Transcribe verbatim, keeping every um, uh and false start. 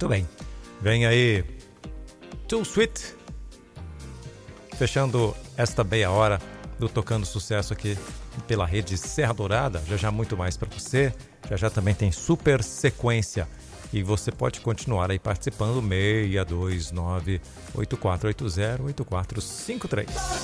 Muito bem. Vem aí Too Sweet, fechando esta meia hora do Tocando Sucesso aqui pela rede Serra Dourada. Já já muito mais para você. Já já também tem super sequência. E você pode continuar aí participando. seis dois nove, oito quatro oito zero, oito quatro cinco três.